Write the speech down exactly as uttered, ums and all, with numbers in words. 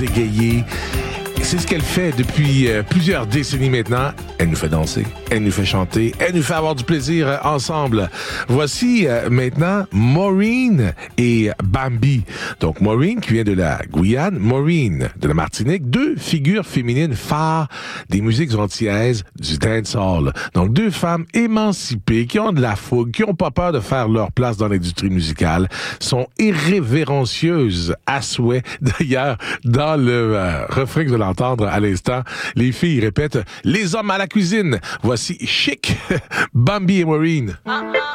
nous égayer. C'est ce qu'elle fait depuis euh, plusieurs décennies maintenant. Elle nous fait danser, elle nous fait chanter, elle nous fait avoir du plaisir euh, ensemble. Voici euh, maintenant Maureen et Bambi. Donc Maureen qui vient de la Guyane, Maureen de la Martinique, deux figures féminines phares des musiques antillaises du dancehall. Donc deux femmes émancipées qui ont de la fougue, qui ont pas peur de faire leur place dans l'industrie musicale, sont irrévérencieuses à souhait. D'ailleurs, dans le euh, refrain que vous allez entendre à l'instant, les filles répètent « Les hommes à la cuisine ». Voici Chic, Bambi et Maureen.